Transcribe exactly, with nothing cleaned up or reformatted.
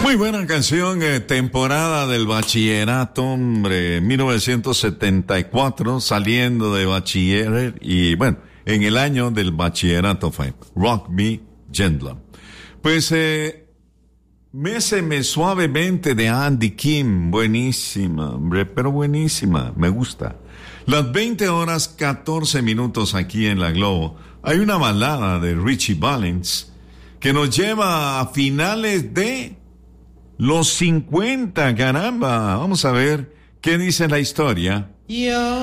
Muy buena canción, eh, temporada del bachillerato, hombre, mil novecientos setenta y cuatro, saliendo de bachiller, y bueno, en el año del bachillerato fue Rock Me Gentle. Pues, eh, Méseme Suavemente de Andy Kim, buenísima, hombre, pero buenísima, me gusta. Las veinte horas catorce minutos aquí en La Globo, hay una balada de Richie Valens que nos lleva a finales de los cincuenta, caramba. Vamos a ver qué dice la historia. Yo